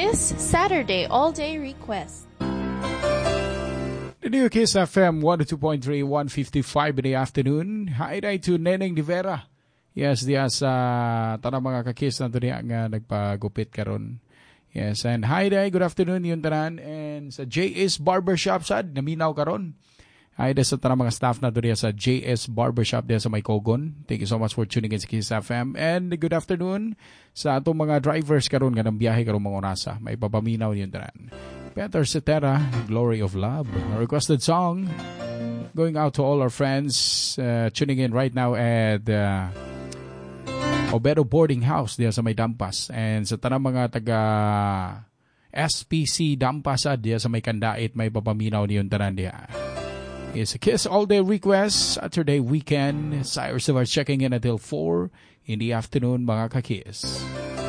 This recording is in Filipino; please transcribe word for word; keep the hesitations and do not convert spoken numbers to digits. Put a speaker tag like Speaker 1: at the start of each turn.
Speaker 1: Kiss Saturday All-Day Request.
Speaker 2: The new Kiss F M one oh two point three, one fifty-five in the afternoon. Hi day to Neneng Rivera. Yes, diya sa tanang mga kakis na doon nga nagpagupit karon. Yes, and hi day, good afternoon yun tanan. And sa J S Barbershop sad, naminaw karon. Hi day sa tanang mga staff na doon sa J S Barbershop diya sa Maykogon. Thank you so much for tuning in sa Kiss F M. And good afternoon sa atong mga drivers karon nga nang biyahe karon mga orasa. May papaminaw yun tanan. Peter Cetera, Glory of Love. A requested song going out to all our friends uh, tuning in right now at uh, Obedo Boarding House diya sa may Dampas. And sa tanang mga taga S P C Dampas diya sa may Kandait, may papaminaw niyon tanan diya. It's a Kiss All-Day Request, Saturday weekend. Cyrus of checking in until four in the afternoon, mga kakis.